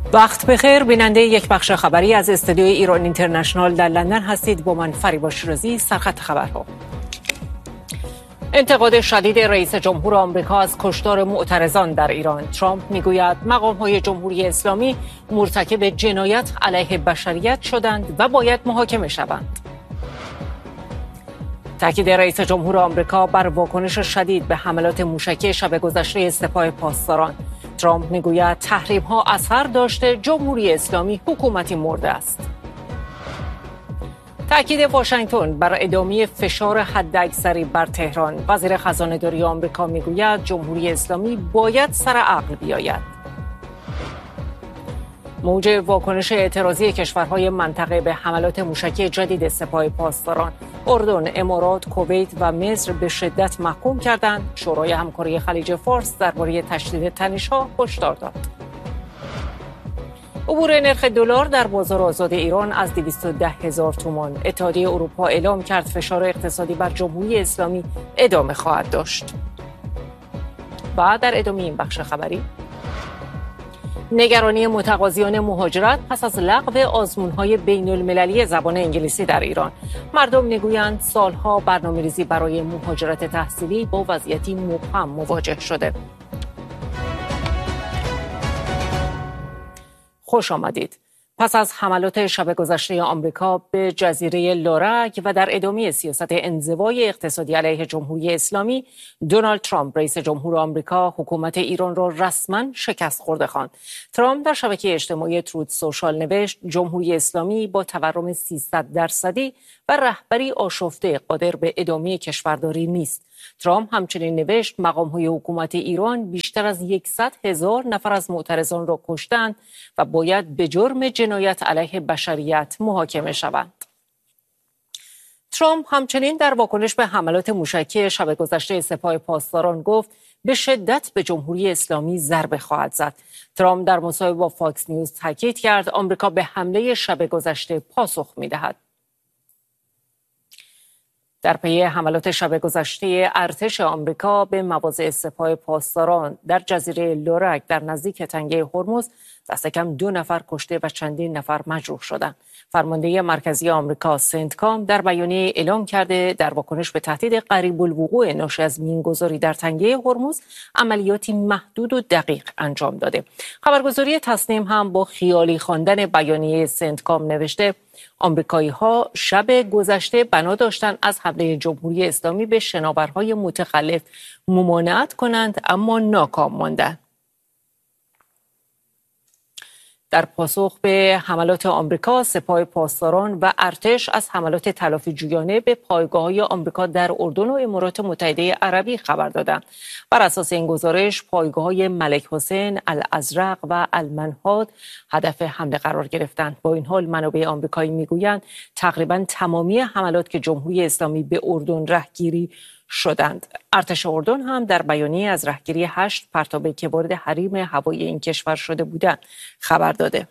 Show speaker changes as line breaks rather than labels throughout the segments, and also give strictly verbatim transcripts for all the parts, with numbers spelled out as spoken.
وقت بخیر بیننده یک بخش خبری از استودیوی ایران اینترنشنال در لندن هستید. با من فریبا شیرازی. سرخط خبرها: انتقاد شدید رئیس جمهور آمریکا از کشتار معترضان در ایران. ترامپ میگوید مقام‌های جمهوری اسلامی مرتکب جنایت علیه بشریت شدند و باید محاکمه شوند. تاکید رئیس جمهور آمریکا بر واکنش شدید به حملات موشکی شب گذشته سپاه پاسداران. ترامپ میگوید تحریم‌ها اثر داشته، جمهوری اسلامی حکومتی مرده است. تاکید واشنگتن بر ادامه فشار حداکثری بر تهران. وزیر خزانه‌داری آمریکا میگوید جمهوری اسلامی باید سر عقل بیاید. موج واکنش اعتراضی کشورهای منطقه به حملات موشکی جدید سپاه پاسداران. اردن، امارات، کویت و مصر به شدت محکوم کردند. شورای همکاری خلیج فارس درباره تشدید تنش‌ها هشدار داد. عبور نرخ دلار در بازار آزاد ایران از دویست و ده هزار تومان. اتحادیه اروپا اعلام کرد فشار اقتصادی بر جمهوری اسلامی ادامه خواهد داشت. و در ادامه این بخش خبری: نگرانی متقاضیان مهاجرت پس از لغو آزمون‌های بین‌المللی زبان انگلیسی در ایران. مردم میگویند سالها برنامه‌ریزی برای مهاجرت تحصیلی با وضعیتی مبهم مواجه شده. خوش آمدید. پس از حملات شب گذشته آمریکا به جزیره لورک و در ادامه سیاست انزوای اقتصادی علیه جمهوری اسلامی، دونالد ترامپ رئیس جمهور آمریکا حکومت ایران را رسما شکست خورده خواند. ترامپ در شبکه اجتماعی تروت سوشال نوشت جمهوری اسلامی با تورم سیصد درصدی و رهبری آشفته قادر به ادامه کشورداری نیست. ترامپ همچنین نوشت مقام‌های حکومت ایران بیشتر از صد هزار نفر از معترضان را کشتند و باید به جرم جنایت علیه بشریت محاکمه شوند. ترامپ همچنین در واکنش به حملات موشکی شب گذشته سپاه پاسداران گفت به شدت به جمهوری اسلامی ضربه خواهد زد. ترامپ در مصاحبه با فاکس نیوز تاکید کرد آمریکا به حمله شب گذشته پاسخ می‌دهد. در پی حملات شب گذشته ارتش آمریکا به مواضع سپاه پاسداران در جزیره لورک در نزدیک تنگه هرمز دست کم دو نفر کشته و چندین نفر مجروح شدند. فرمانده مرکزی آمریکا سنتکام در بیانیه اعلام کرده در واکنش به تهدید قریب الوقوع ناشی از مینگذاری در تنگه هرمز عملیاتی محدود و دقیق انجام داده. خبرگزاری تصنیم هم با خیالی خواندن بیانیه سنتکام نوشته آمریکایی‌ها شب گذشته بنا داشتند از حمله جمهوری اسلامی به شناورهای متخلف ممانعت کنند اما ناکام ماندند. در پاسخ به حملات آمریکا، سپاه پاسداران و ارتش از حملات تلافی‌جویانه به پایگاه‌های آمریکا در اردن و امارات متحده عربی خبر دادند. بر اساس این گزارش، پایگاه‌های ملک حسین، الازرق و المنهاد هدف حمله قرار گرفتند. با این حال منابع آمریکایی میگویند تقریباً تمامی حملات که جمهوری اسلامی به اردن رهگیری شدند. ارتش اردن هم در بیانیه از رهگیری هشت پرتابه که وارد حریم هوایی این کشور شده بودند خبر داده.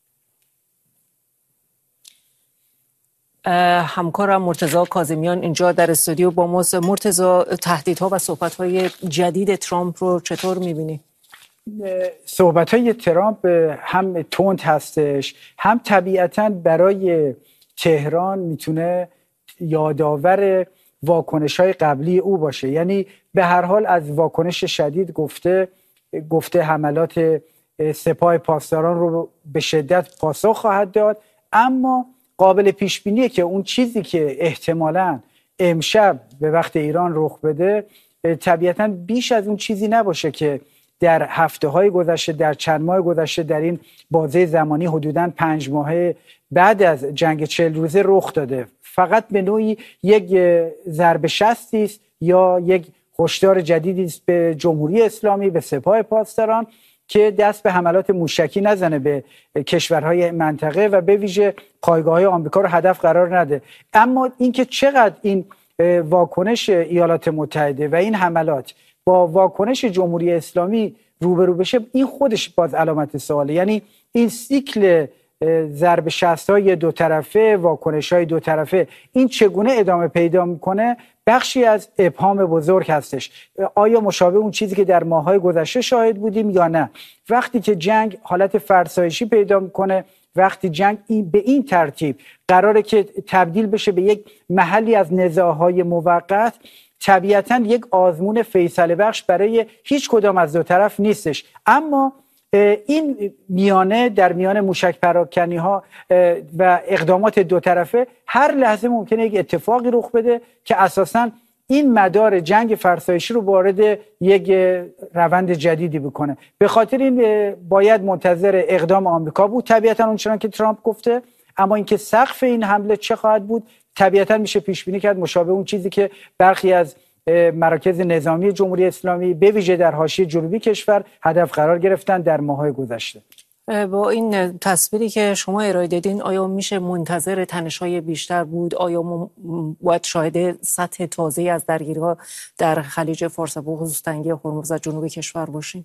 همکارم مرتضی کاظمیان اینجا در استودیو با ماست. مرتضی، تهدیدها و صحبت‌های جدید ترامپ رو چطور می‌بینی؟
صحبت‌های ترامپ هم تند هستش، هم طبیعتاً برای تهران میتونه یادآور واکنش‌های قبلی او باشه. یعنی به هر حال از واکنش شدید گفته گفته حملات سپاه پاسداران رو به شدت پاسخ خواهد داد، اما قابل پیش بینیه که اون چیزی که احتمالاً امشب به وقت ایران رخ بده طبیعتاً بیش از اون چیزی نباشه که در هفته‌های گذشته، در چند ماه گذشته، در این بازه زمانی حدوداً پنج ماهه بعد از جنگ چهل روزه رخ داده. فقط به نوعی یک ضربه شستی است یا یک هشدار جدیدی است به جمهوری اسلامی، به سپاه پاسداران که دست به حملات موشکی نزنه به کشورهای منطقه و به ویژه پایگاه‌های آمریکا رو هدف قرار نده. اما اینکه چقدر این واکنش ایالات متحده و این حملات با واکنش جمهوری اسلامی روبرو بشه، این خودش باز علامت سواله. یعنی این سیکل ضرب شست های دو طرفه، واکنش های دو طرفه، این چگونه ادامه پیدا میکنه بخشی از ابهام بزرگ هستش. آیا مشابه اون چیزی که در ماه‌های گذشته شاهد بودیم یا نه؟ وقتی که جنگ حالت فرسایشی پیدا میکنه، وقتی جنگ این به این ترتیب قراره که تبدیل بشه به یک محلی از نزاع‌های موقت، طبیعتاً یک آزمون فیصله بخش برای هیچ کدام از دو طرف نیستش. اما این میانه در میان موشک پراکنی ها و اقدامات دو طرفه هر لحظه ممکنه یک اتفاقی رخ بده که اساساً این مدار جنگ فرسایشی رو وارد یک روند جدیدی بکنه. به خاطر این باید منتظر اقدام آمریکا بود، طبیعتاً اونچنان که ترامپ گفته. اما اینکه سقف این حمله چه خواهد بود طبیعتاً میشه پیش بینی کرد، مشابه اون چیزی که برخی از مراکز نظامی جمهوری اسلامی به ویژه در حاشیه جنوبی کشور هدف قرار گرفتن در ماه‌های گذشته.
با این تصویری که شما ارائه دادین آیا میشه منتظر تنش‌های بیشتر بود؟ آیا ما باید شاهد سطح تازه‌ای از درگیری‌ها در خلیج فارس و خصوص تنگه هرمز و جنوب کشور باشیم؟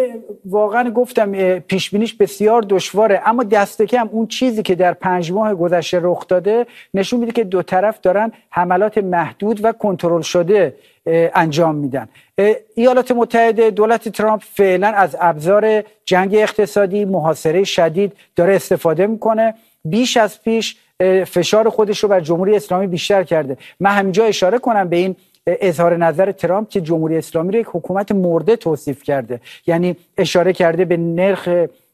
واقعا گفتم پیش بینیش بسیار دشواره، اما دست کم اون چیزی که در پنج ماه گذشته رخ داده نشون میده که دو طرف دارن حملات محدود و کنترل شده انجام میدن. ایالات متحده، دولت ترامپ فعلا از ابزار جنگ اقتصادی، محاصره شدید داره استفاده میکنه. بیش از پیش فشار خودش رو بر جمهوری اسلامی بیشتر کرده. من همینجا اشاره کنم به این اظهار نظر ترامپ که جمهوری اسلامی رو یک حکومت مرده توصیف کرده، یعنی اشاره کرده به نرخ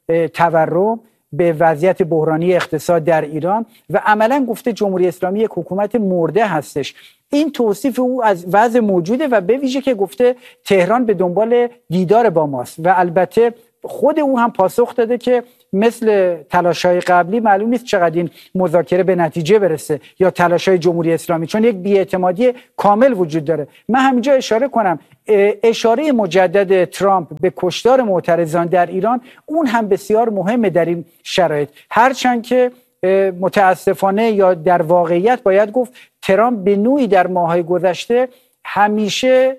تورم، به وضعیت بحرانی اقتصاد در ایران و عملا گفته جمهوری اسلامی یک حکومت مرده هستش. این توصیف او از وضع موجوده و به ویژه که گفته تهران به دنبال دیدار با ماست و البته خود او هم پاسخ داده که مثل تلاش‌های قبلی معلوم نیست چقدر این مذاکره به نتیجه برسه یا تلاش‌های جمهوری اسلامی، چون یک بی‌اعتمادی کامل وجود داره. من همینجا اشاره کنم اشاره مجدد ترامپ به کشتار معترضان در ایران اون هم بسیار مهمه در این شرایط، هرچند که متاسفانه یا در واقعیت باید گفت ترامپ به نوعی در ماه‌های گذشته همیشه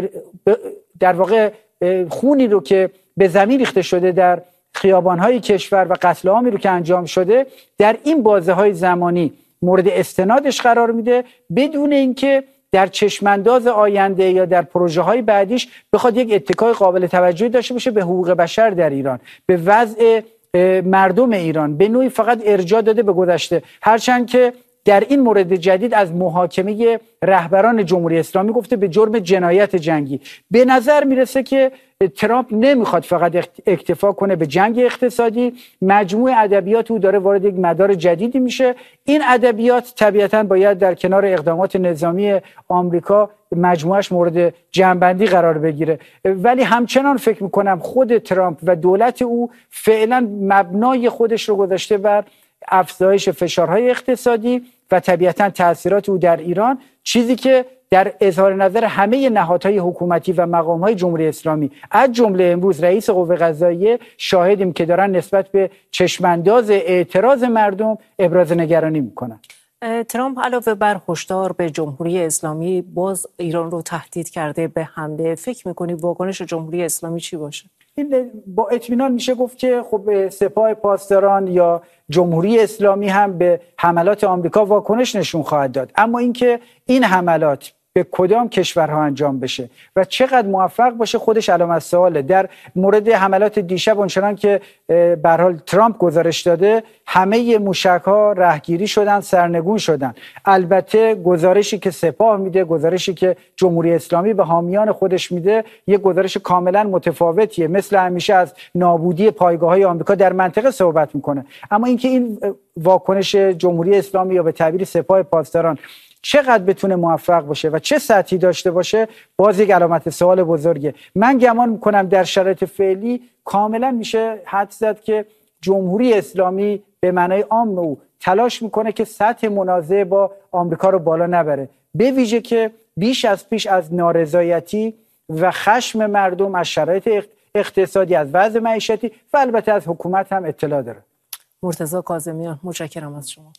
در واقع خونی رو که به زمین ریخته شده در خیابان‌های کشور و قتل عامی رو که انجام شده در این بازه‌های زمانی مورد استنادش قرار میده، بدون اینکه در چشمانداز آینده یا در پروژه‌های بعدیش بخواد یک اتکای قابل توجهی داشته باشه به حقوق بشر در ایران، به وضع مردم ایران. به نوعی فقط ارجاع داده به گذشته، هرچند که در این مورد جدید از محاکمه رهبران جمهوری اسلامی گفته به جرم جنایت جنگی. به نظر میرسه که ترامپ نمیخواد فقط اکتفا کنه به جنگ اقتصادی، مجموع ادبیات او داره وارد یک مدار جدیدی میشه. این ادبیات طبیعتاً باید در کنار اقدامات نظامی آمریکا مجموعش مورد جمع‌بندی قرار بگیره، ولی همچنان فکر میکنم خود ترامپ و دولت او فعلا مبنای خودش رو گذاشته بر افزایش فشارهای اقتصادی و طبیعتاً تأثیرات او در ایران، چیزی که در اظهار نظر همه نهادهای حکومتی و مقامهای جمهوری اسلامی از جمله امروز رئیس قوه قضاییه شاهدیم که دارن نسبت به چشمانداز اعتراض مردم ابراز نگرانی میکنن.
ترامپ علاوه بر هشدار به جمهوری اسلامی باز ایران رو تهدید کرده به حمله. فکر میکنی واکنش جمهوری اسلامی چی باشه؟
این با اطمینان میشه گفت که خب سپاه پاسداران یا جمهوری اسلامی هم به حملات آمریکا واکنش نشون خواهد داد، اما اینکه این حملات به کدام کشورها انجام بشه و چقدر موفق باشه خودش علامت سواله. در مورد حملات دیشب اونچنان که به هر حال ترامپ گزارش داده همه موشک‌ها رهگیری شدن، سرنگون شدن. البته گزارشی که سپاه میده، گزارشی که جمهوری اسلامی به حامیان خودش میده یک گزارش کاملا متفاوتیه، مثل همیشه از نابودی پایگاه‌های آمریکا در منطقه صحبت میکنه. اما اینکه این واکنش جمهوری اسلامی یا به تعبیر سپاه پاسداران چقدر بتونه موفق باشه و چه سطحی داشته باشه باز یک علامت سوال بزرگه. من گمان میکنم در شرایط فعلی کاملا میشه حدس زد که جمهوری اسلامی به معنای عام او تلاش میکنه که سطح منازعه با آمریکا رو بالا نبره، به ویژه که بیش از پیش از نارضایتی و خشم مردم از شرایط اقتصادی، از وضع معیشتی و البته از حکومت هم اطلاع داره.
مرتضی کاظمیان، متشکرم از شما.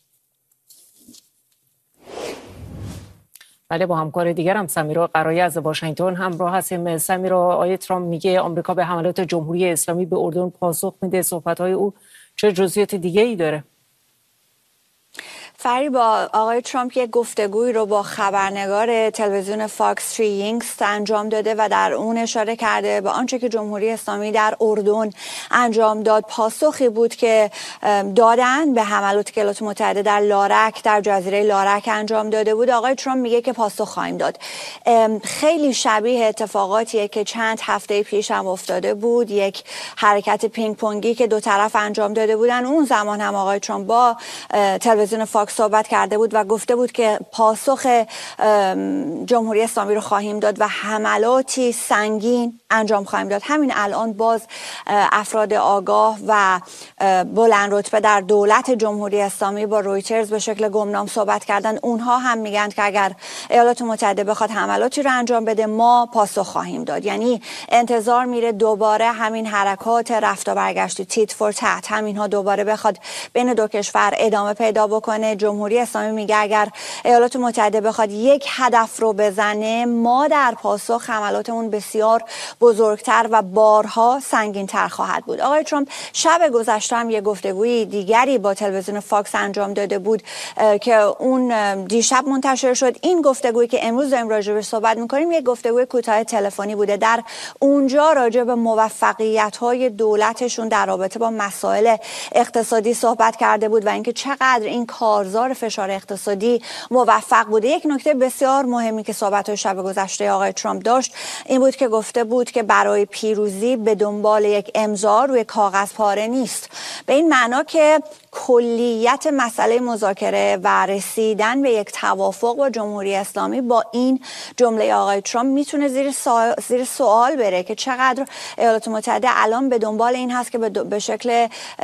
بله، با همکار دیگرم سمیرا قرایی از واشنگتن همراه هستیم. سمیرا، آقای ترامپ میگه آمریکا به حملات جمهوری اسلامی به اردن پاسخ میده. صحبت‌های او چه جزئیات دیگه ای داره؟
فری با آقای ترامپ یک گفتگوی رو با خبرنگار تلویزیون فاکس تری یینگز انجام داده و در اون اشاره کرده به آنچه که جمهوری اسلامی در اردن انجام داد. پاسخی بود که دادن به حملات که ایالات متحده در لارک در جزیره لارک انجام داده بود. آقای ترامپ میگه که پاسخ خواهیم داد. خیلی شبیه اتفاقاتیه که چند هفته پیش هم افتاده بود، یک حرکت پینگ پونگی که دو طرف انجام داده بودن. اون زمان هم آقای ترامپ با تلویزیون فاکس صحبت کرده بود و گفته بود که پاسخ جمهوری اسلامی رو خواهیم داد و حملاتی سنگین انجام خواهیم داد. همین الان باز افراد آگاه و بلند رتبه در دولت جمهوری اسلامی با رویترز به شکل گمنام صحبت کردن. اونها هم میگن که اگر ایالات متحده بخواد حملاتی رو انجام بده ما پاسخ خواهیم داد. یعنی انتظار میره دوباره همین حرکات رفت و برگشت تیت فور تت همینها دوباره بخواد بین دو کشور ادامه پیدا بکنه. جمهوری اسلامی میگه اگر ایالات متحده بخواد یک هدف رو بزنه ما در پاسخ حملاتمون بسیار بزرگتر و بارها سنگین‌تر خواهد بود. آقای ترامپ شب گذشته هم یه گفتگوی دیگری با تلویزیون فاکس انجام داده بود که اون دیشب منتشر شد. این گفتگویی که امروز داریم راجع بهش صحبت می‌کنیم یک گفتگوی کوتاه تلفنی بوده. در اونجا راجع به موفقیت‌های دولتشون در رابطه با مسائل اقتصادی صحبت کرده بود و اینکه چقدر این کارزار فشار اقتصادی موفق بوده. یک نکته بسیار مهمی که صحبت‌های شب گذشته آقای ترامپ داشت این بود که گفته بود که برای پیروزی به دنبال یک امضا روی کاغذ پاره نیست، به این معنا که کلیت مسئله مذاکره و رسیدن به یک توافق با جمهوری اسلامی با این جمله آقای ترامپ میتونه زیر, سا... زیر سوال بره که چقدر ایالات متحده الان به دنبال این هست که به, دو... به شکل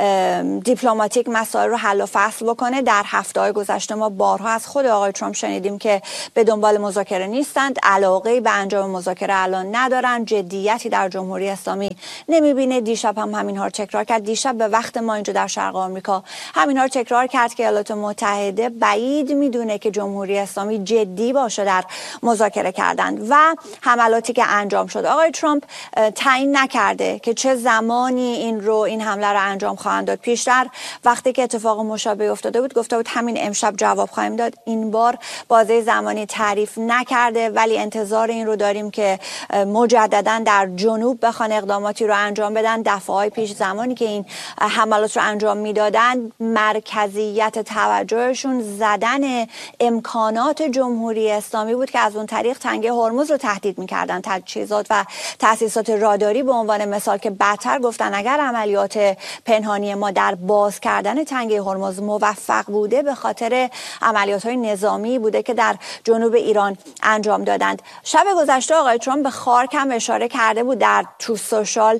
دیپلماتیک مسائل رو حل و فصل بکنه. در هفته‌های گذشته ما بارها از خود آقای ترامپ شنیدیم که به دنبال مذاکره نیستند، علاقه به انجام مذاکره الان ندارن، جدیتی در جمهوری اسلامی نمیبینه. دیشب هم همین ها رو تکرار کرد. دیشب به وقت ما اینجا در شرق آمریکا همین ها رو تکرار کرد که ایالات متحده بعید میدونه که جمهوری اسلامی جدی باشه در مذاکره کردن و حملاتی که انجام شد. آقای ترامپ تعیین نکرده که چه زمانی این رو این حمله رو انجام خواهند داد. پیشتر وقتی که اتفاق مشابه افتاده بود گفته بود همین امشب جواب خواهیم داد. این بار بازه زمانی تعریف نکرده ولی انتظار این رو داریم که مجددا در جنوب بخوان اقداماتی رو انجام بدن. دفعه‌های پیش زمانی که این حملات رو انجام میدادن مرکزیت توجهشون زدن امکانات جمهوری اسلامی بود که از اون طریق تنگه هرمز رو تهدید میکردن. تجهیزات و تأسیسات راداری به عنوان مثال که بدتر گفتن اگر عملیات پنهانی ما در باز کردن تنگه هرمز موفق بوده به خاطر عملیات‌های نظامی بوده که در جنوب ایران انجام دادند. شب گذشته آقای ترامپ به خارک هم اشاره کرده بود. در تروث سوشال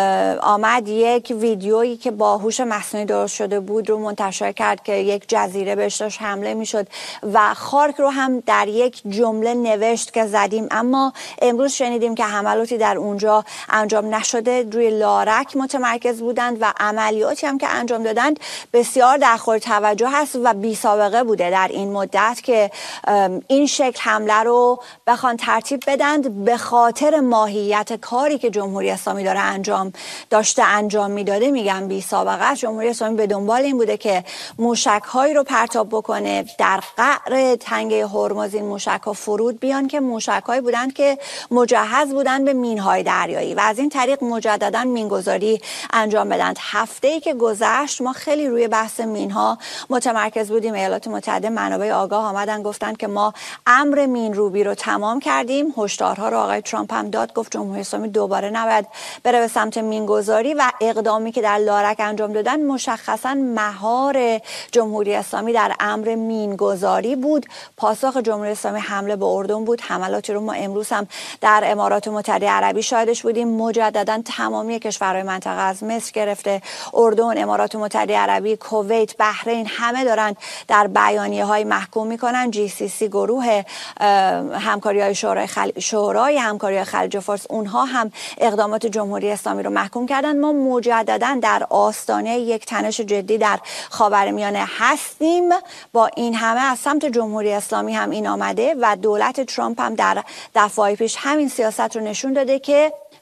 آمد یک ویدیویی که با هوش مصنوعی درست شده بود رو منتشر کرد که یک جزیره بهش داشت حمله میشد و خارک رو هم در یک جمله نوشت که زدیم، اما امروز شنیدیم که حملاتی در اونجا انجام نشده، روی لارک متمرکز بودند و عملیاتی هم که انجام دادند بسیار در خورد توجه هست و بی سابقه بوده در این مدت که این شکل حمله رو بخوان ترتیب بدند به خاطر ماهیت کاری که جمهوری اسلامی داره انجام داشته انجام میداده. میگم بی سابقه است. جمهوری اسلامی به دنبال این بوده که موشک‌هایی رو پرتاب بکنه در قعر تنگه هرمز. این موشک‌ها فرود بیان که موشک‌هایی بودند که مجهز بودند به مین‌های دریایی و از این طریق مجددا مینگذاری انجام بدند. هفته‌ای که گذشت ما خیلی روی بحث مین‌ها متمرکز بودیم. ایالات متحده منابع آگاه آمدن گفتن که ما امر مین‌روبی رو تمام کردیم. هشدارها رو آقای ترامپ هم داد، گفت جمهوری اسلامی دوباره نباید بره به سمت مینگذاری و اقدامی که در لارک انجام دادن مشخصاً مهار جمهوری اسلامی در امر مینگذاری بود. پاسخ جمهوری اسلامی حمله به اردن بود. حملاتی رو ما امروز هم در امارات متحده عربی شاهدش بودیم. مجددا تمامی کشورهای منطقه از مصر گرفته اردن، امارات متحده عربی، کویت، بحرین همه دارن در بیانیه‌های محکوم میکنن. جی سی سی گروه همکاری‌های شورای خل... شورای همکاری خلیج فارس اونها هم اقدامات جمهوری اسلامی رو محکوم کردن. ما مجددا در آستانه یک تنش جدی در خاورمیانه هستیم. با این همه از سمت جمهوری اسلامی هم این آمده و دولت ترامپ هم در دفعه پیش همین سیاست رو نشون داده که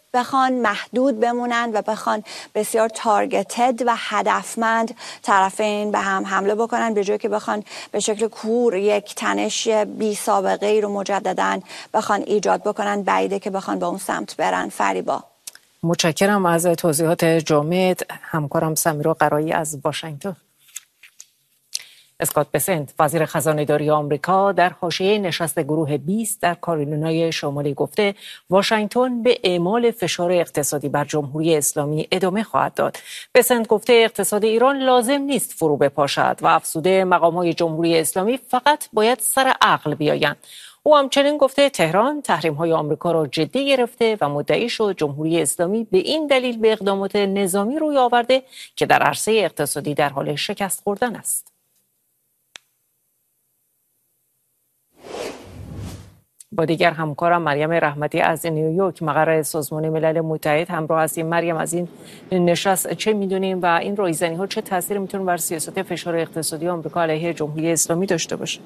بخوان محدود بمونن و بخوان بسیار تارگتد و هدفمند طرفین به هم حمله بکنن، به جای که بخوان به شکل کور یک تنش بی سابقه ای رو مجدداً بخوان ایجاد بکنن، بعیده که بخوان به اون سمت برن. فریبا،
متشکرم از توضیحات جامد همکارم سمیرا قرایی از واشنگتن. اسکات بسنت وزیر خزانه‌داری آمریکا در حاشیه نشست گروه بیست در کارولینای شمالی گفته واشنگتن به اعمال فشار اقتصادی بر جمهوری اسلامی ادامه خواهد داد. بسنت گفته اقتصاد ایران لازم نیست فرو بپاشد و افزوده مقامات جمهوری اسلامی فقط باید سر عقل بیایند. او همچنین گفته تهران تحریم‌های آمریکا را جدی گرفته و مدعی شد جمهوری اسلامی به این دلیل به اقدامات نظامی روی آورده که در عرصه اقتصادی در حال شکست خوردن است. با دیگر همکارم مریم رحمتی از نیویورک مقر سازمان ملل متحد همراه هستیم. مریم، از این نشست چه میدونیم و این رایزنی‌ها چه تاثیری میتونه بر سیاست فشار اقتصادی آمریکا علیه جمهوری اسلامی داشته باشه؟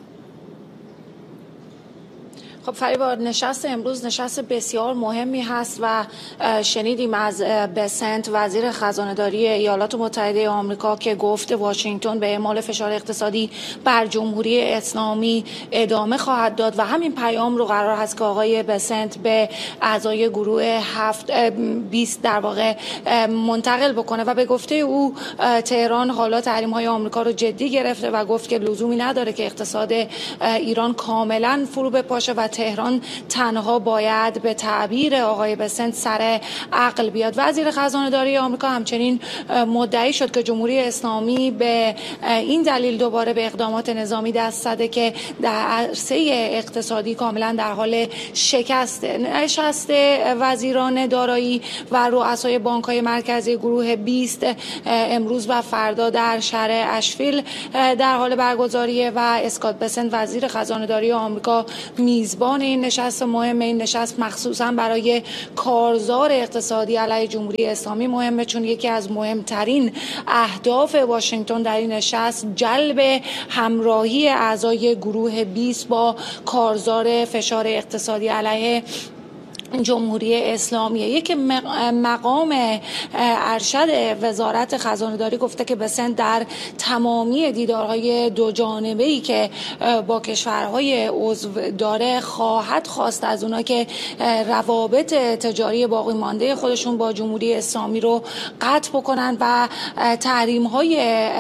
خب فریبا، نشست امروز نشست بسیار مهمی هست و شنیدیم از بسنت وزیر خزانه‌داری ایالات متحده آمریکا که گفت واشنگتن به اعمال فشار اقتصادی بر جمهوری اسلامی ادامه خواهد داد و همین پیام رو قرار هست که آقای بسنت به اعضای گروه هفت بیست در واقع منتقل بکنه و به گفته او تهران حالا تحریم‌های آمریکا رو جدی گرفته و گفت که لزومی نداره که اقتصاد ایران کاملا فرو بپاشه و تهران تنها باید به تعبیر آقای بسنت سر عقل بیاد. وزیر خزانه‌داری آمریکا همچنین مدعی شد که جمهوری اسلامی به این دلیل دوباره به اقدامات نظامی دست زده که در عرصه اقتصادی کاملا در حال شکست. نشست وزیران دارایی و رؤسای بانک‌های مرکزی گروه بیست امروز و فردا در شهر اشفیل در حال برگزاریه و اسکات بسنت وزیر خزانه‌داری آمریکا میزبان این نشست مهم. این نشست مخصوصا برای کارزار اقتصادی علیه جمهوری اسلامی مهمه، چون یکی از مهمترین اهداف واشنگتن در این نشست جلب همراهی اعضای گروه بیست با کارزار فشار اقتصادی علیه جمهوری اسلامی. یک مقام ارشد وزارت خزانه‌داری گفته که بسنت در تمامی دیدارهای دو جانبه‌ای که با کشورهای عضو داره خواهد خواست از اونا که روابط تجاری باقی مانده خودشون با جمهوری اسلامی رو قطع بکنن و تحریم‌های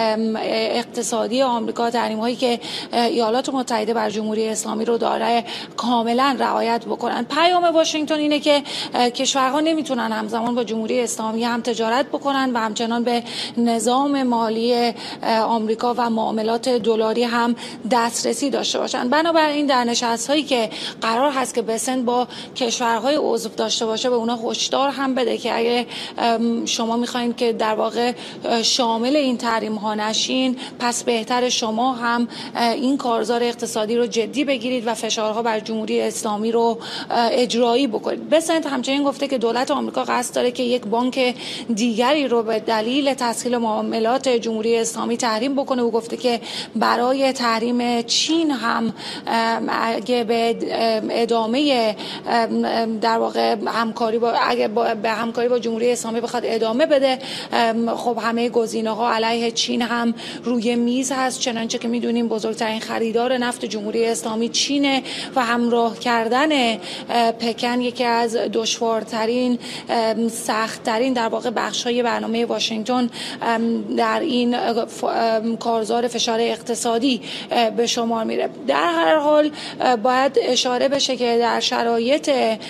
اقتصادی آمریکا، تحریم‌هایی که ایالات متحده بر جمهوری اسلامی رو داره، کاملا رعایت بکنن. پیام واشنگتن اینه که کشورها نمیتونن همزمان با جمهوری اسلامی هم تجارت بکنن و همچنان به نظام مالی آمریکا و معاملات دلاری هم دسترسی داشته باشن. بنابراین در نشست‌هایی که قرار هست که بسنت با کشورهای عضو داشته باشه به اونا هشدار هم بده که اگه شما میخواین که در واقع شامل این تحریم ها نشین، پس بهتر شما هم این کارزار اقتصادی رو جدی بگیرید و فشارها بر جمهوری اسلامی رو اجرایی بکنید. بسنت همچنین گفته که دولت آمریکا قصد داره که یک بانک دیگری رو به دلیل تسهیل معاملات جمهوری اسلامی تحریم بکنه. او گفته که برای تحریم چین هم اگه به ادامه در واقع همکاری با اگه با به همکاری با جمهوری اسلامی بخواد ادامه بده، خب همه گزینه‌ها علیه چین هم روی میز هست، چنانچه که میدونیم بزرگترین خریدار نفت جمهوری اسلامی چینه و همراه کردن پکن یکی از دشوارترین سختترین در واقع بخش‌های برنامه واشنگتن در این کارزار فشار اقتصادی به شمار میره. در هر حال باید اشاره بشه که در شرایط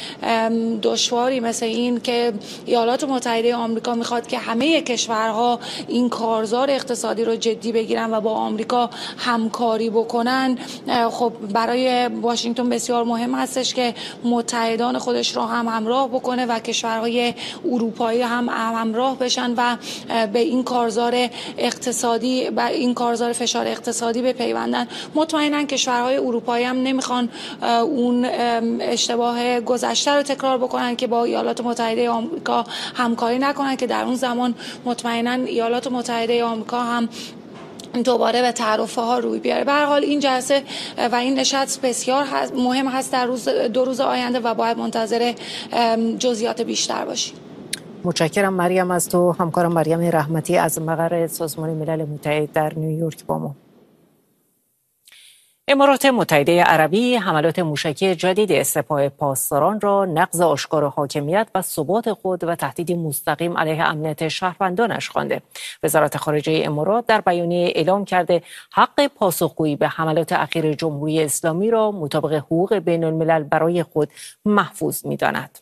دشواری مثل این که ایالات متحده آمریکا میخواد که همه کشورها این کارزار اقتصادی رو جدی بگیرن و با آمریکا همکاری بکنن، خب برای واشنگتن بسیار مهم هستش که متحدان خودش رو هم همراه بکنه و کشورهای اروپایی هم همراه بشن و به این کارزار اقتصادی و این کارزار فشار اقتصادی بپیوندن. مطمئنا کشورهای اروپایی هم نمیخوان اون اشتباه گذشته رو تکرار بکنن که با ایالات متحده آمریکا همکاری نکنن، که در اون زمان مطمئنا ایالات متحده آمریکا هم دوباره به تعرفه ها روی بیاره. به هر حال این جلسه و این نشست بسیار مهم هست در روز دو روز آینده و باید منتظر جزئیات بیشتر باشیم.
متشکرم مریم از تو. همکارم مریم رحمتی از مقر سازمان ملل متحد در نیویورک با ما. امارات متحده عربی حملات موشکی جدید سپاه پاسداران را نقض آشکار حاکمیت و ثبات خود و تهدید مستقیم علیه امنیت شهروندانش خوانده. وزارت خارجه امارات در بیانیه اعلام کرده حق پاسخگویی به حملات اخیر جمهوری اسلامی را مطابق حقوق بین الملل برای خود محفوظ می‌داند.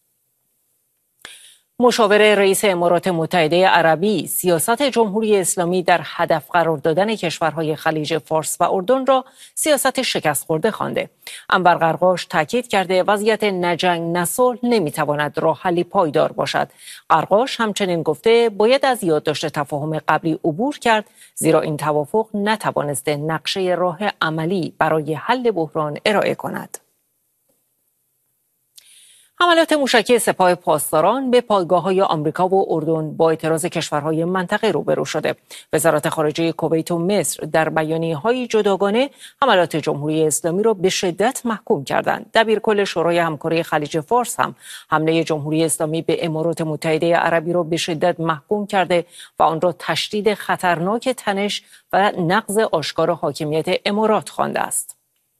مشاور رئیس امارات متحده عربی سیاست جمهوری اسلامی در هدف قرار دادن کشورهای خلیج فارس و اردن را سیاست شکست خورده خوانده. انور قرقاش تاکید کرده وضعیت نه جنگ نه صلح نمیتواند راه حلی پایدار باشد. قرقاش همچنین گفته باید از یادداشت تفاهم قبلی عبور کرد زیرا این توافق نتوانسته نقشه راه عملی برای حل بحران ارائه کند. حملات موشکی سپاه پاسداران به پایگاه‌های آمریکا و اردن با اعتراض کشورهای منطقه روبرو شده. وزارت خارجه کویت و مصر در بیانیه‌های جداگانه حملات جمهوری اسلامی را به شدت محکوم کردند. دبیرکل شورای همکاری خلیج فارس هم حمله جمهوری اسلامی به امارات متحده عربی را به شدت محکوم کرده و آن را تشدید خطرناک تنش و نقض آشکار حاکمیت امارات خوانده است.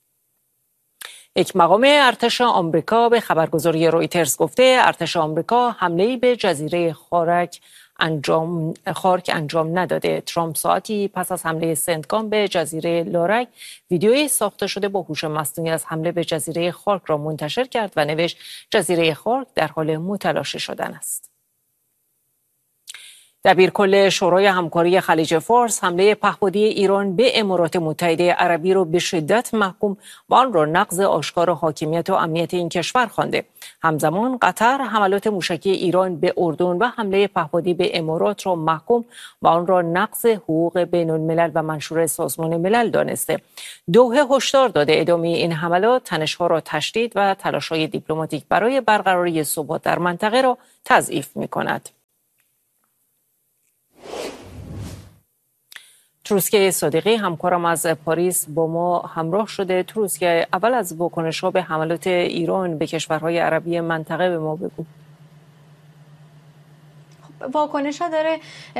یک مقام ارتش آمریکا به خبرگزاری رویترز گفته ارتش آمریکا حمله‌ای به جزیره خارک انجام خارک انجام نداده. ترامپ ساعتی پس از حمله سنتگام به جزیره لارک ویدیویی ساخته شده با هوش مصنوعی از حمله به جزیره خارک را منتشر کرد و نوشت جزیره خارک در حال متلاشی شدن است. دبیرکل شورای همکاری خلیج فارس حمله پهپادی ایران به امارات متحده عربی را به شدت محکوم و آن را نقض آشکار حاکمیت و امنیت این کشور خوانده. همزمان قطر حملات موشکی ایران به اردن و حمله پهپادی به امارات را محکوم و آن را نقض حقوق بین الملل و منشور سازمان ملل دانسته. دوحه هشدار داده ادامه این حملات تنش‌ها را تشدید و تلاش‌های دیپلماتیک برای برقراری ثبات در منطقه را تضعیف می‌کند. تروسکه صادقی همکارم از پاریس با ما همراه شده. تروسکه، اول از واکنش‌ها به حملات ایران به کشورهای عربی منطقه به ما بگو.
واکنش ها داره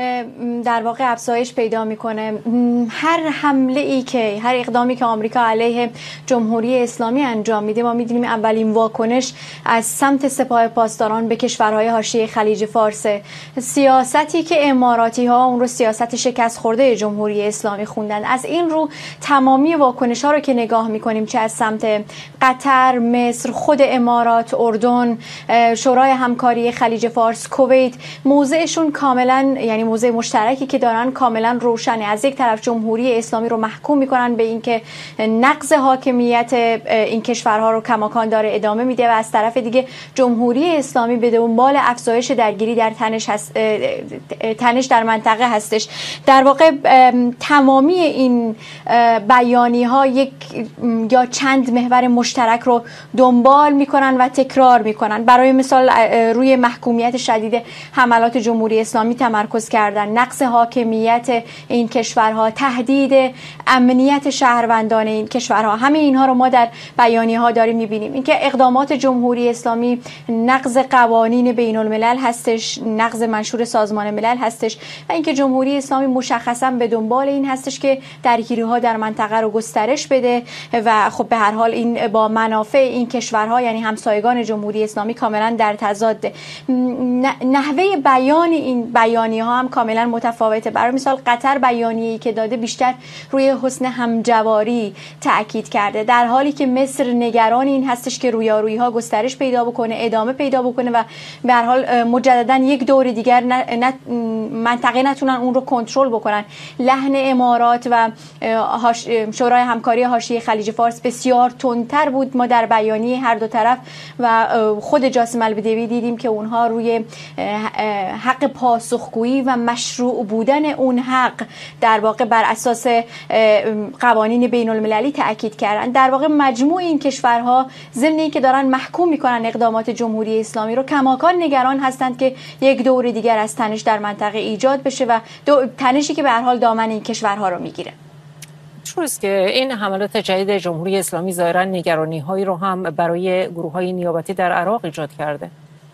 در واقع افزایش پیدا میکنه. هر حمله ای که هر اقدامی که آمریکا علیه جمهوری اسلامی انجام میده ما میدونیم اولین واکنش از سمت سپاه پاسداران به کشورهای حاشیه خلیج فارس. سیاستی که اماراتی ها اون رو سیاست شکست خورده جمهوری اسلامی خوندن. از این رو تمامی واکنش ها رو که نگاه میکنیم چه از سمت قطر، مصر، خود امارات، اردن، شورای همکاری خلیج فارس، کویت، موضعشون کاملا یعنی موضع مشترکی که دارن کاملا روشنه. از یک طرف جمهوری اسلامی رو محکوم میکنن به اینکه نقض حاکمیت این کشورها رو کماکان داره ادامه میده و از طرف دیگه جمهوری اسلامی به دنبال افزایش درگیری در تنش هست، تنش در منطقه هستش. در واقع تمامی این بیانی ها یک یا چند محور مشترک رو دنبال میکنن و تکرار میکنن. برای مثال روی محکومیت شدید حملات جمهوری اسلامی تمرکز کردن، نقض حاکمیت این کشورها، تهدید امنیت شهروندان این کشورها، همه اینها رو ما در بیانیه ها داریم میبینیم. اینکه اقدامات جمهوری اسلامی نقض قوانین بین الملل هستش، نقض منشور سازمان ملل هستش و اینکه جمهوری اسلامی مشخصا به دنبال این هستش که درگیری ها در منطقه رو گسترش بده و خب به هر حال این با منافع این کشورها یعنی همسایگان جمهوری اسلامی کاملا در تضاد. نحوه بیان این بیانیه ها هم کاملا متفاوته. برای مثال قطر بیانیه‌ای که داده بیشتر روی حسن همجواری تاکید کرده، در حالی که مصر نگران این هستش که رویارویی ها گسترش پیدا بکنه، ادامه پیدا بکنه و به هر حال مجددا یک دور دیگر نه منطقه نتونن اون رو کنترل بکنن. لحن امارات و شورای همکاری حاشیه خلیج فارس بسیار تندتر بود. ما در بیانیه هر دو طرف و خود جاسم البدوی دیدیم که اونها روی حق پاسخگویی و مشروع بودن اون حق در واقع بر اساس قوانین بین المللی تاکید کردن. در واقع مجموع این کشورها ضمن اینکه دارن محکوم میکنن اقدامات جمهوری اسلامی رو، کماکان نگران هستند که یک دور دیگر از تنش در منطقه ایجاد بشه و تنشی که به هر حال دامن این کشورها رو میگیره.
چوست که این حملات جدید جمهوری اسلامی ظاهرا نگرانی هایی رو هم برای گروه های نیابتی در عراق ایجاد کرده؟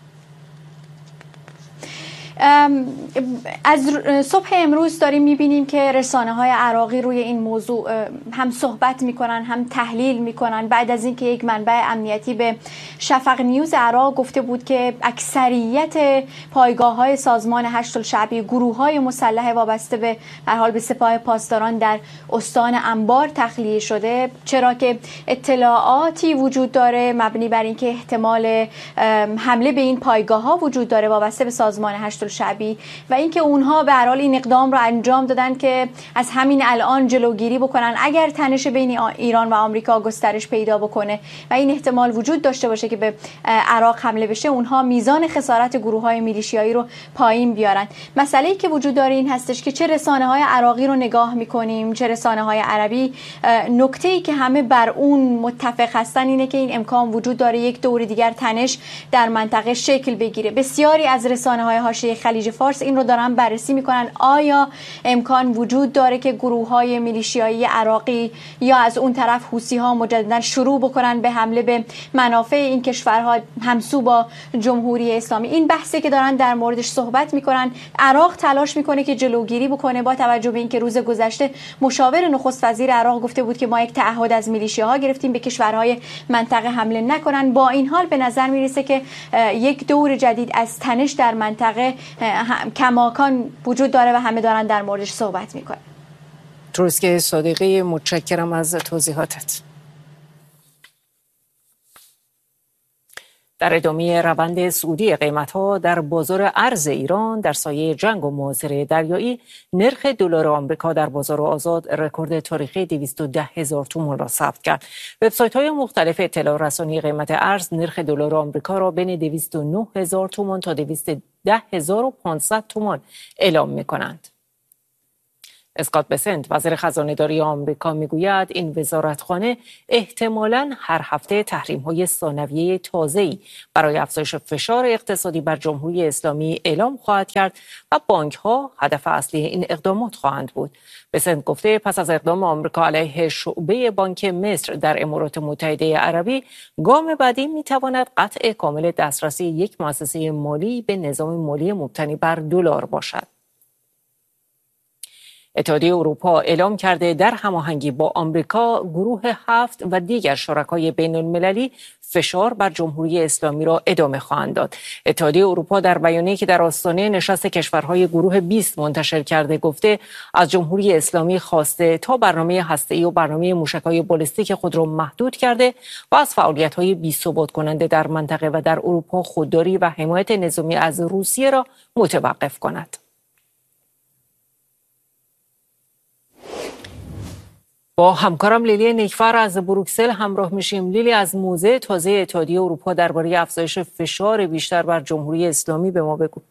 از صبح امروز داریم میبینیم که رسانه های عراقی روی این موضوع هم صحبت میکنن هم تحلیل میکنن، بعد از اینکه یک منبع امنیتی به شفق نیوز عراق گفته بود که اکثریت پایگاه های سازمان هشت الشعبی، گروه های مسلح وابسته به هر حال به سپاه پاسداران در استان انبار تخلیه شده، چرا که اطلاعاتی وجود داره مبنی بر اینکه احتمال حمله به این پایگاه ها وجود داره وابسته به سازمان هشت شعبی و اینکه اونها به هر حال این اقدام رو انجام دادن که از همین الان جلوگیری بکنن اگر تنش بین ایران و آمریکا گسترش پیدا بکنه و این احتمال وجود داشته باشه که به عراق حمله بشه، اونها میزان خسارت گروه‌های میلیشیایی رو پایین بیارن. مسئله‌ای که وجود داره این هستش که چه رسانه‌های عراقی رو نگاه می‌کنیم چه رسانه‌های عربی، نکته‌ای که همه بر اون متفق هستن اینه که این امکان وجود داره یک دور دیگر تنش در منطقه شکل بگیره. بسیاری از رسانه‌های حاشیه خلیج فارس این رو دارن بررسی میکنن آیا امکان وجود داره که گروه‌های میلیشیایی عراقی یا از اون طرف حوثی‌ها مجددا شروع بکنن به حمله به منافع این کشورها همسو با جمهوری اسلامی. این بحثی که دارن در موردش صحبت میکنن. عراق تلاش میکنه که جلوگیری بکنه با توجه به اینکه روز گذشته مشاور نخست وزیر عراق گفته بود که ما یک تعهد از میلیشیاها گرفتیم به کشورهای منطقه حمله نکنن. با این حال به نظر میرسه که یک دور جدید از تنش در منطقه کماکان وجود داره و همه دارن در موردش صحبت میکنن.
تروسکه صادقی، متشکرم از توضیحاتت. در ادامه روند صعودی قیمت‌ها در بازار ارز ایران در سایه جنگ و محاصره دریایی، نرخ دلار آمریکا در بازار آزاد رکورد تاریخی دویست و ده هزار تومان را ثبت کرد. وبسایت‌های مختلف اطلاع رسانی قیمت ارز نرخ دلار آمریکا را بین دویست و نه هزار تومان تا دویست و ده هزار و پانصد تومان اعلام می‌کنند. اسکات بسنت، وزیر خزانه‌داری آمریکا، میگوید این وزارتخانه احتمالاً هر هفته تحریم‌های ثانویه تازه‌ای برای افزایش فشار اقتصادی بر جمهوری اسلامی اعلام خواهد کرد و بانک‌ها هدف اصلی این اقدامات خواهند بود. بسنت گفته پس از اقدام آمریکا علیه شعبه بانک مصر در امارات متحده عربی، گام بعدی می‌تواند قطع کامل دسترسی یک مؤسسه مالی به نظام مالی مبتنی بر دلار باشد. اتحادیه اروپا اعلام کرده در هماهنگی با آمریکا، گروه هفت و دیگر شرکای بین المللی فشار بر جمهوری اسلامی را ادامه خواهند داد. اتحادیه اروپا در بیانیه‌ای که در آستانه نشست کشورهای گروه بیست منتشر کرده گفته از جمهوری اسلامی خواسته تا برنامه هسته‌ای و برنامه موشک‌های بالستیک خود را محدود کرده و از فعالیت‌های بی‌ثبات کننده در منطقه و در اروپا خودداری و حمایت نظامی از روسیه را متوقف کند. با همکارم لیلی نیکفر از بروکسل همراه میشیم. لیلی، از موضع تازه اتحادیه اروپا درباره افزایش فشار بیشتر بر جمهوری اسلامی به ما بگو.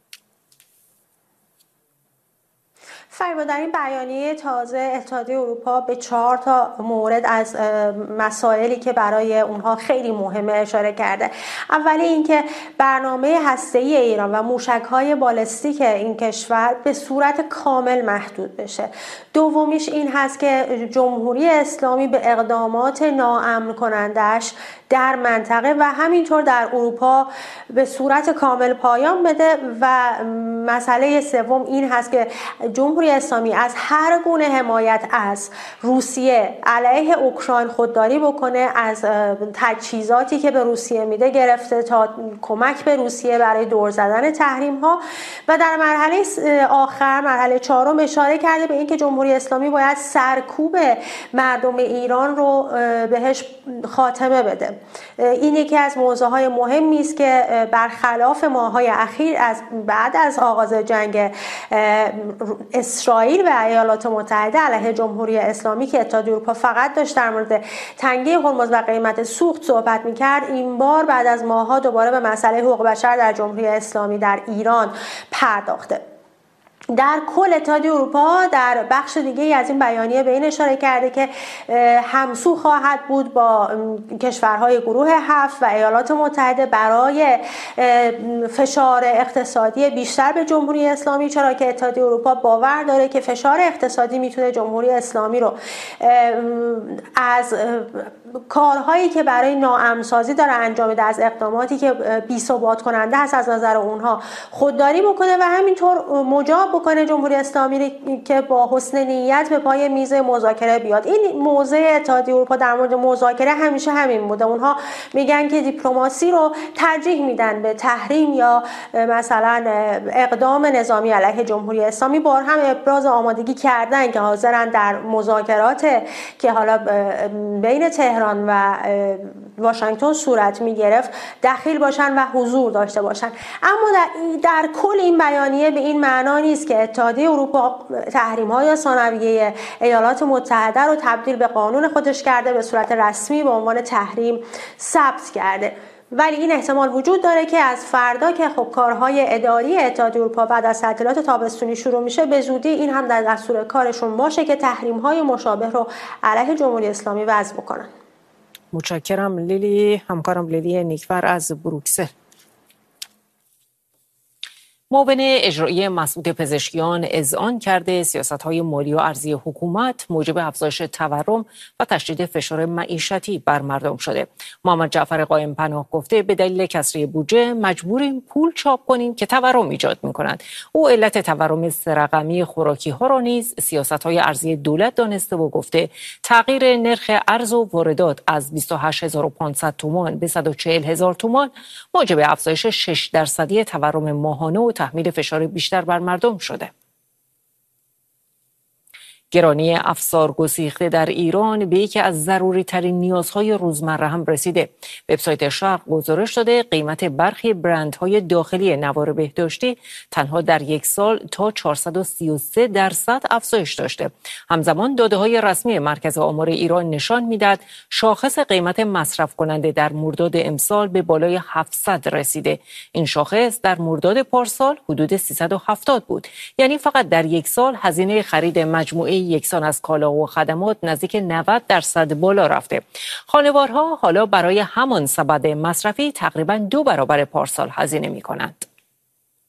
فریبا، در این بیانیه تازه اتحادیه اروپا به چهار تا مورد از مسائلی که برای اونها خیلی مهمه اشاره کرده. اولی اینکه برنامه هسته‌ای ایران و موشک‌های بالستیک این کشور به صورت کامل محدود بشه. دومیش این هست که جمهوری اسلامی به اقدامات ناامن کنندش در منطقه و همینطور در اروپا به صورت کامل پایان بده. و مسئله سوم این هست که جمهوری اسلامی از هر گونه حمایت از روسیه علیه اوکراین خودداری بکنه، از تجهیزاتی که به روسیه میده گرفته تا کمک به روسیه برای دور زدن تحریم ها. و در مرحله آخر، مرحله چهارم، اشاره کرده به اینکه جمهوری اسلامی باید سرکوب مردم ایران رو بهش خاتمه بده. این یکی از موضوعهای مهمی است که برخلاف ماه‌های اخیر از بعد از آغاز جنگ اسرائیل و ایالات متحده علیه جمهوری اسلامی که اتحادیه اروپا فقط داشت در مورد تنگه هرمز و قیمت سوخت صحبت میکرد، این بار بعد از ماه‌ها دوباره به مسئله حقوق بشر در جمهوری اسلامی در ایران پرداخته. در کل اتحادیه اروپا در بخش دیگه از این بیانیه به این اشاره کرده که همسو خواهد بود با کشورهای گروه هفت و ایالات متحده برای فشار اقتصادی بیشتر به جمهوری اسلامی، چرا که اتحادیه اروپا باور داره که فشار اقتصادی میتونه جمهوری اسلامی رو از کارهایی که برای ناامن‌سازی داره انجام میده، از اقداماتی که بی‌ثبات کننده هست از نظر اونها خودداری بکنه و همینطور مجاب بکنه جمهوری اسلامی که با حسن نیت به پای میز مذاکره بیاد. این موضع اتحادیه اروپا در مورد مذاکره همیشه همین بوده. اونها میگن که دیپلماسی رو ترجیح میدن به تحریم یا مثلا اقدام نظامی علیه جمهوری اسلامی. بار هم ابراز آمادگی کردن که حاضرن در مذاکرات که حالا بین تهران و واشنگتن صورت میگرفت دخیل باشن و حضور داشته باشن. اما در, در کل این بیانیه به این معنا نیست که اتحادیه اروپا تحریم‌های ثانویه ایالات متحده رو تبدیل به قانون خودش کرده، به صورت رسمی به عنوان تحریم ثبت کرده. ولی این احتمال وجود داره که از فردا که خب کارهای اداری اتحادیه اروپا بعد از تعطیلات تابستونی شروع میشه، به زودی این هم در دستور کارشون باشه که تحریم‌های مشابه رو علیه جمهوری اسلامی وضع بکنن.
متشکرم لیلی، همکارم لیلی نیکبر از بروکسل. معاون اجرایی مسعود پزشکیان اذعان کرده سیاست‌های مالی و ارزی حکومت موجب افزایش تورم و تشدید فشار معیشتی بر مردم شده. محمد جعفر قائم پناه گفته به دلیل کسری بودجه مجبوریم پول چاپ کنیم که تورم ایجاد می‌کنند. او علت تورم سه رقمی خوراکی‌ها را نیز سیاست‌های ارزی دولت دانسته و گفته تغییر نرخ ارز و واردات از بیست و هشت هزار و پانصد تومان به صد و چهل هزار تومان موجب افزایش شش درصدی تورم ماهانه و تحمیل فشار بیشتر بر مردم شده. گرانی افسار گسیخته در ایران به یکی از ضروری ترین نیازهای روزمره هم رسیده. وبسایت شرق گزارش داده قیمت برخی برندهای داخلی نوار بهداشتی تنها در یک سال تا چهارصد و سی و سه درصد افزایش داشته. همزمان داده‌های رسمی مرکز آمار ایران نشان میداد شاخص قیمت مصرف کننده در مرداد امسال به بالای هفتصد رسیده. این شاخص در مرداد پارسال حدود سیصد و هفتاد بود. یعنی فقط در یک سال هزینه خرید مجموعه یکسان از کالا و خدمات نزدیک نود درصد بالا رفته. خانوارها حالا برای همان سبد مصرفی تقریباً دو برابر پارسال هزینه می کنند.